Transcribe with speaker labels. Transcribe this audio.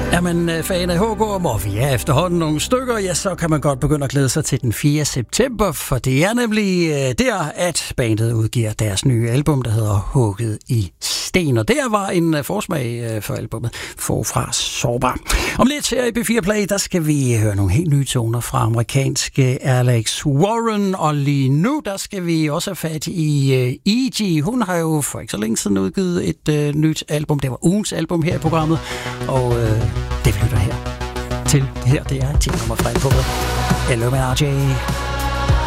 Speaker 1: Er man fan af HK, og vi er efterhånden nogle stykker, ja, så kan man godt begynde at glæde sig til den 4. september, for det er nemlig der, at bandet udgiver deres nye album, der hedder Hugget i Sten. Og der var en forsmag for albumet Forfra Sårbar. Om lidt her i B4 Play, der skal vi høre nogle helt nye toner fra amerikanske Alex Warren, og lige nu, der skal vi også have fat i E.G. Hun har jo for ikke så længe siden udgivet et nyt album. Det var ugens album her i programmet, og det vi lytter her til. Det her, det er 10 nummer frem på. Hello, med RJ.